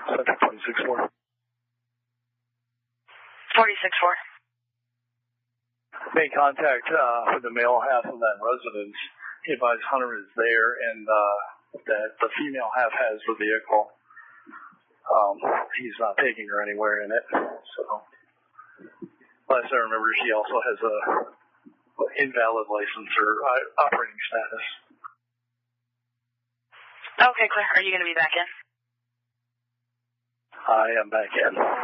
Central 46-4. 46-4. Made contact with the male half of that residence. He advised Hunter is there and that the female half has the vehicle. He's not taking her anywhere in it. So, last I remember, she also has a invalid license or operating status. Okay, clear. Are you going to be back in? I am back in.